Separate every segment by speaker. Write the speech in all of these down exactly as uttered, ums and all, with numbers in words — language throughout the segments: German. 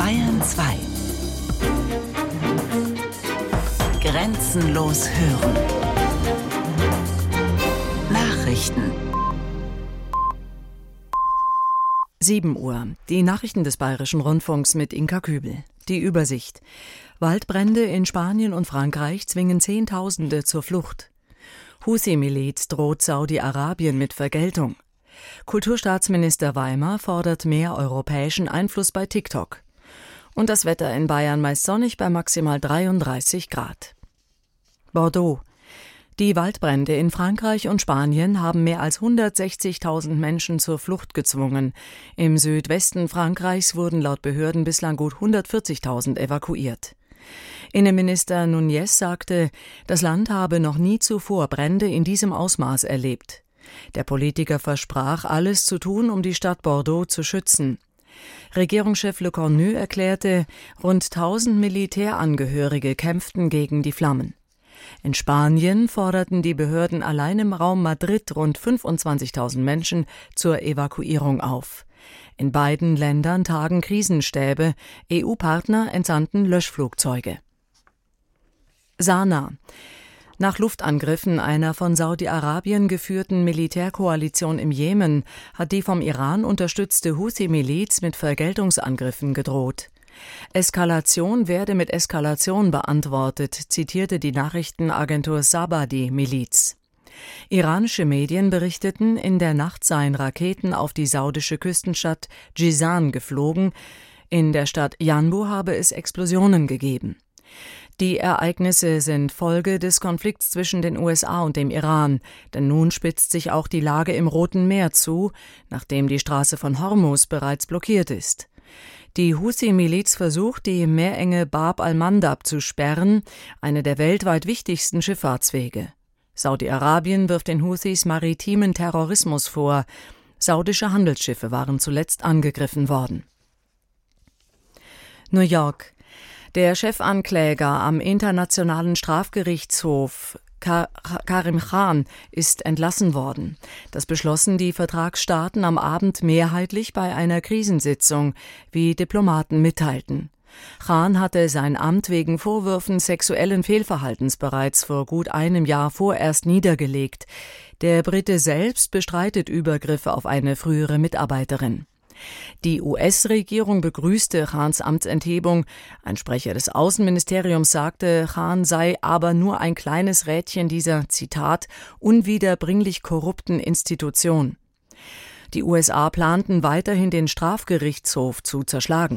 Speaker 1: Bayern zwei. Grenzenlos hören. Nachrichten.
Speaker 2: sieben Uhr. Die Nachrichten des Bayerischen Rundfunks mit Inka Kübel. Die Übersicht. Waldbrände in Spanien und Frankreich zwingen Zehntausende zur Flucht. Husi-Miliz droht Saudi-Arabien mit Vergeltung. Kulturstaatsminister Weimer fordert mehr europäischen Einfluss bei TikTok. Und das Wetter in Bayern meist sonnig bei maximal dreiunddreißig Grad. Bordeaux. Die Waldbrände in Frankreich und Spanien haben mehr als hundertsechzigtausend Menschen zur Flucht gezwungen. Im Südwesten Frankreichs wurden laut Behörden bislang gut hundertvierzigtausend evakuiert. Innenminister Núñez sagte, das Land habe noch nie zuvor Brände in diesem Ausmaß erlebt. Der Politiker versprach, alles zu tun, um die Stadt Bordeaux zu schützen. Regierungschef Le Cornu erklärte, rund tausend Militärangehörige kämpften gegen die Flammen. In Spanien forderten die Behörden allein im Raum Madrid rund fünfundzwanzigtausend Menschen zur Evakuierung auf. In beiden Ländern tagen Krisenstäbe, E U-Partner entsandten Löschflugzeuge. Sanaa. Nach Luftangriffen einer von Saudi-Arabien geführten Militärkoalition im Jemen hat die vom Iran unterstützte Husi-Miliz mit Vergeltungsangriffen gedroht. Eskalation werde mit Eskalation beantwortet, zitierte die Nachrichtenagentur Sabah die Miliz. Iranische Medien berichteten, in der Nacht seien Raketen auf die saudische Küstenstadt Jizan geflogen. In der Stadt Yanbu habe es Explosionen gegeben. Die Ereignisse sind Folge des Konflikts zwischen den U S A und dem Iran, denn nun spitzt sich auch die Lage im Roten Meer zu, nachdem die Straße von Hormuz bereits blockiert ist. Die Husi-Miliz versucht, die Meerenge Bab al-Mandab zu sperren, eine der weltweit wichtigsten Schifffahrtswege. Saudi-Arabien wirft den Huthis maritimen Terrorismus vor. Saudische Handelsschiffe waren zuletzt angegriffen worden. New York. Der Chefankläger am Internationalen Strafgerichtshof Karim Khan ist entlassen worden. Das beschlossen die Vertragsstaaten am Abend mehrheitlich bei einer Krisensitzung, wie Diplomaten mitteilten. Khan hatte sein Amt wegen Vorwürfen sexuellen Fehlverhaltens bereits vor gut einem Jahr vorerst niedergelegt. Der Brite selbst bestreitet Übergriffe auf eine frühere Mitarbeiterin. Die U S-Regierung begrüßte Khans Amtsenthebung. Ein Sprecher des Außenministeriums sagte, Khan sei aber nur ein kleines Rädchen dieser, Zitat, unwiederbringlich korrupten Institution. Die U S A planten weiterhin den Strafgerichtshof zu zerschlagen.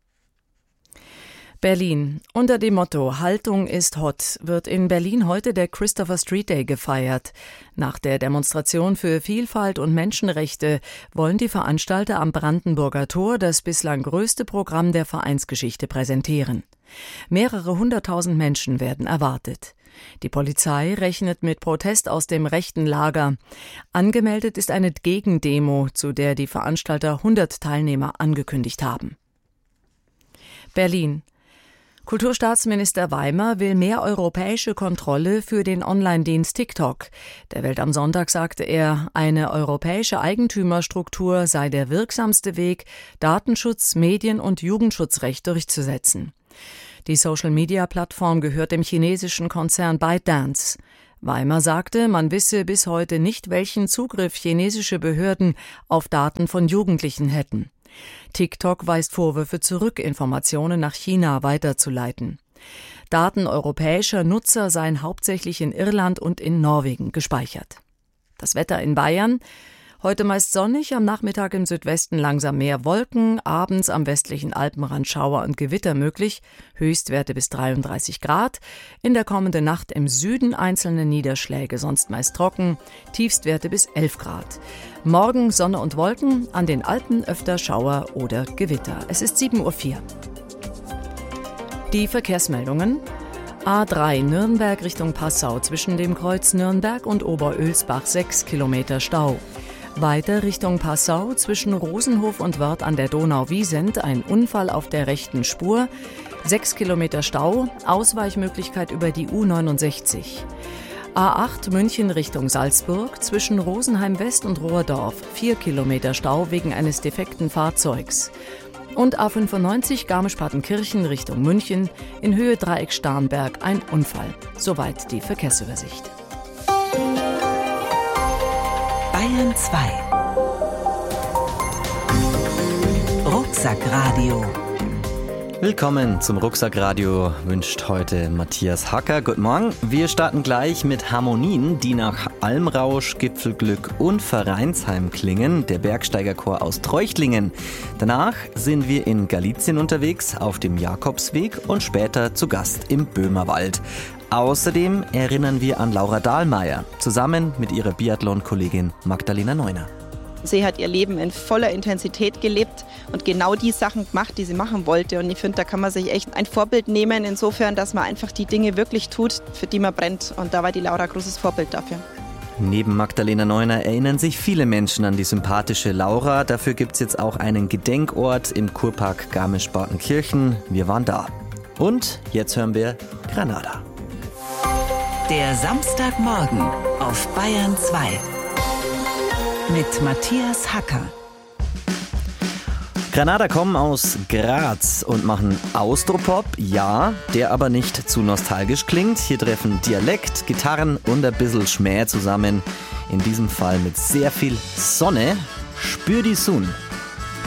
Speaker 2: Berlin. Unter dem Motto Haltung ist hot wird in Berlin heute der Christopher Street Day gefeiert. Nach der Demonstration für Vielfalt und Menschenrechte wollen die Veranstalter am Brandenburger Tor das bislang größte Programm der Vereinsgeschichte präsentieren. Mehrere hunderttausend Menschen werden erwartet. Die Polizei rechnet mit Protest aus dem rechten Lager. Angemeldet ist eine Gegendemo, zu der die Veranstalter hundert Teilnehmer angekündigt haben. Berlin. Kulturstaatsminister Weimer will mehr europäische Kontrolle für den Online-Dienst TikTok. Der Welt am Sonntag sagte er, eine europäische Eigentümerstruktur sei der wirksamste Weg, Datenschutz, Medien- und Jugendschutzrecht durchzusetzen. Die Social-Media-Plattform gehört dem chinesischen Konzern ByteDance. Weimer sagte, man wisse bis heute nicht, welchen Zugriff chinesische Behörden auf Daten von Jugendlichen hätten. TikTok weist Vorwürfe zurück, Informationen nach China weiterzuleiten. Daten europäischer Nutzer seien hauptsächlich in Irland und in Norwegen gespeichert. Das Wetter in Bayern. Heute meist sonnig, am Nachmittag im Südwesten langsam mehr Wolken, abends am westlichen Alpenrand Schauer und Gewitter möglich, Höchstwerte bis dreiunddreißig Grad, in der kommenden Nacht im Süden einzelne Niederschläge, sonst meist trocken, Tiefstwerte bis elf Grad. Morgen Sonne und Wolken, an den Alpen öfter Schauer oder Gewitter. Es ist sieben Uhr vier. Die Verkehrsmeldungen. A drei Nürnberg Richtung Passau zwischen dem Kreuz Nürnberg und Oberölsbach sechs Kilometer Stau. Weiter Richtung Passau zwischen Rosenhof und Wörth an der Donau-Wiesent ein Unfall auf der rechten Spur. sechs Kilometer Stau, Ausweichmöglichkeit über die U neunundsechzig. A acht München Richtung Salzburg zwischen Rosenheim West und Rohrdorf vier Kilometer Stau wegen eines defekten Fahrzeugs. Und A fünfundneunzig Garmisch-Partenkirchen Richtung München, in Höhe Dreieck Starnberg ein Unfall. Soweit die Verkehrsübersicht.
Speaker 1: Bayern zwei. Rucksackradio.
Speaker 3: Willkommen zum Rucksackradio, wünscht heute Matthias Hacker. Guten Morgen. Wir starten gleich mit Harmonien, die nach Almrausch, Gipfelglück und Vereinsheim klingen. Der Bergsteigerchor aus Treuchtlingen. Danach sind wir in Galizien unterwegs, auf dem Jakobsweg und später zu Gast im Böhmerwald. Außerdem erinnern wir an Laura Dahlmeier, zusammen mit ihrer Biathlon-Kollegin Magdalena Neuner.
Speaker 4: Sie hat ihr Leben in voller Intensität gelebt und genau die Sachen gemacht, die sie machen wollte. Und ich finde, da kann man sich echt ein Vorbild nehmen, insofern, dass man einfach die Dinge wirklich tut, für die man brennt. Und da war die Laura ein großes Vorbild dafür.
Speaker 3: Neben Magdalena Neuner erinnern sich viele Menschen an die sympathische Laura. Dafür gibt es jetzt auch einen Gedenkort im Kurpark Garmisch-Partenkirchen. Wir waren da. Und jetzt hören wir Granada.
Speaker 1: Der Samstagmorgen auf Bayern zwei. Mit Matthias Hacker.
Speaker 3: Granada kommen aus Graz und machen Austropop, ja, der aber nicht zu nostalgisch klingt. Hier treffen Dialekt, Gitarren und ein bisschen Schmäh zusammen. In diesem Fall mit sehr viel Sonne. Spür die Sonne.